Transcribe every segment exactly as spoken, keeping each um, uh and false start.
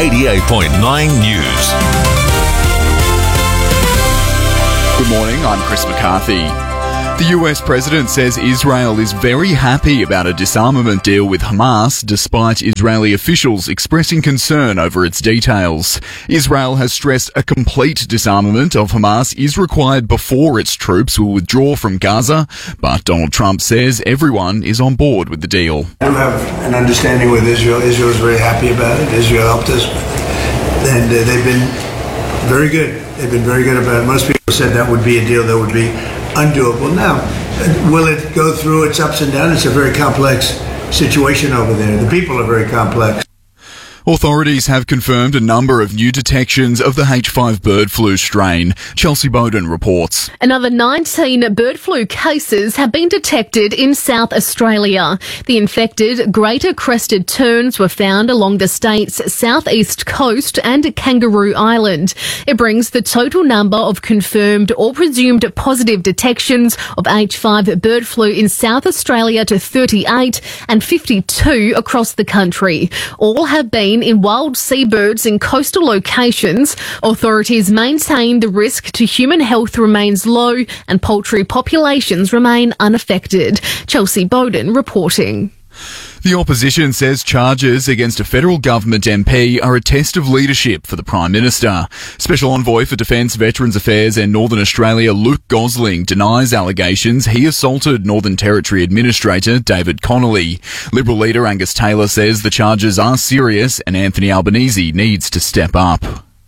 eighty-eight point nine News. Good morning, I'm Chris McCarthy. The U S president says Israel is very happy about a disarmament deal with Hamas, despite Israeli officials expressing concern over its details. Israel has stressed a complete disarmament of Hamas is required before its troops will withdraw from Gaza, but Donald Trump says everyone is on board with the deal. I do have an understanding with Israel. Israel is very happy about it. Israel helped us, and uh, they've been very good. They've been very good about it. Most people said that would be a deal that would be undoable. Now, will it go through its ups and downs? It's a very complex situation over there. The people are very complex. Authorities have confirmed a number of new detections of the H five bird flu strain. Chelsea Bowden reports. Another nineteen bird flu cases have been detected in South Australia. The infected greater crested terns were found along the state's southeast coast and Kangaroo Island. It brings the total number of confirmed or presumed positive detections of H five bird flu in South Australia to thirty-eight and fifty-two across the country. All have been in wild seabirds in coastal locations. Authorities maintain the risk to human health remains low and poultry populations remain unaffected. Chelsea Bowden reporting. The opposition says charges against a federal government M P are a test of leadership for the Prime Minister. Special Envoy for Defence, Veterans Affairs and Northern Australia Luke Gosling denies allegations he assaulted Northern Territory Administrator David Connolly. Liberal leader Angus Taylor says the charges are serious and Anthony Albanese needs to step up.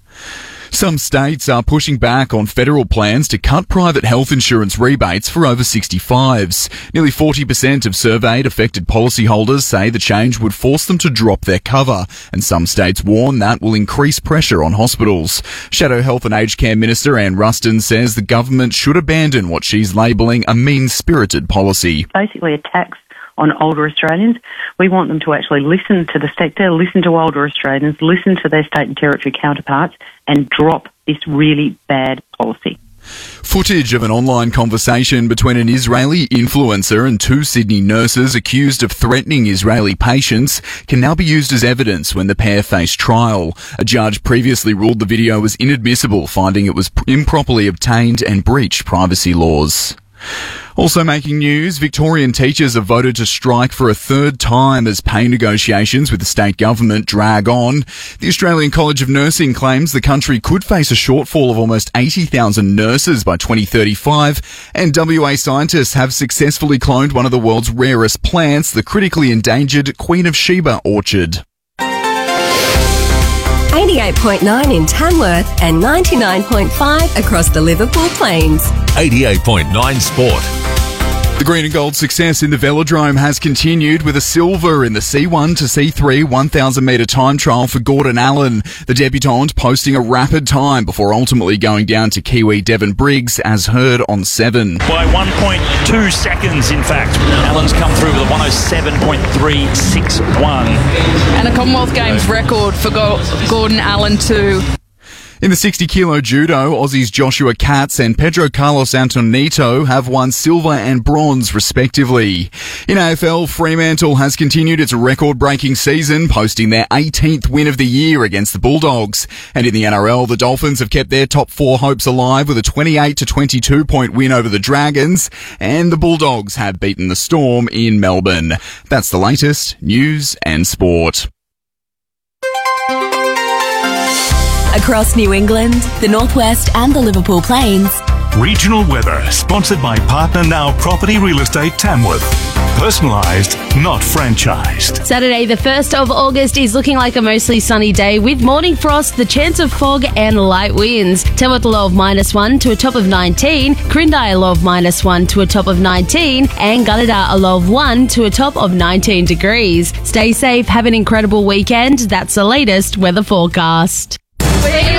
Some states are pushing back on federal plans to cut private health insurance rebates for over sixty-fives. Nearly forty percent of surveyed affected policyholders say the change would force them to drop their cover, and some states warn that will increase pressure on hospitals. Shadow Health and Aged Care Minister Anne Ruston says the government should abandon what she's labelling a mean-spirited policy. Basically a tax on older Australians. We want them to actually listen to the sector, listen to older Australians, listen to their state and territory counterparts, and drop this really bad policy. Footage of an online conversation between an Israeli influencer and two Sydney nurses accused of threatening Israeli patients can now be used as evidence when the pair face trial. A judge previously ruled the video was inadmissible, finding it was improperly obtained and breached privacy laws. Also making news, Victorian teachers have voted to strike for a third time as pay negotiations with the state government drag on. The Australian College of Nursing claims the country could face a shortfall of almost eighty thousand nurses by twenty thirty-five, and W A scientists have successfully cloned one of the world's rarest plants, the critically endangered Queen of Sheba orchid. eighty-eight point nine in Tamworth and ninety-nine point five across the Liverpool Plains. eighty-eight point nine Sport. The green and gold success in the Velodrome has continued with a silver in the C one to C three one thousand metre time trial for Gordon Allen. The debutant posting a rapid time before ultimately going down to Kiwi Devon Briggs, as heard on Seven. By one point two seconds, in fact. Allen's come through with a one oh seven point three six one. And a Commonwealth Games record for Go- Gordon Allen too. In the sixty kilo judo, Aussies Joshua Katz and Pedro Carlos Antonito have won silver and bronze respectively. In A F L, Fremantle has continued its record-breaking season, posting their eighteenth win of the year against the Bulldogs. And in the N R L, the Dolphins have kept their top four hopes alive with a twenty-eight to twenty-two point win over the Dragons, and the Bulldogs have beaten the Storm in Melbourne. That's the latest news and sport. Across New England, the Northwest and the Liverpool Plains. Regional weather, sponsored by Partner Now Property Real Estate Tamworth. Personalised, not franchised. Saturday the first of August is looking like a mostly sunny day with morning frost, the chance of fog and light winds. Tamworth a low of minus one to a top of nineteen, Quirindi a low of minus one to a top of nineteen, and Gunnedah a low of one to a top of nineteen degrees. Stay safe, have an incredible weekend. That's the latest weather forecast.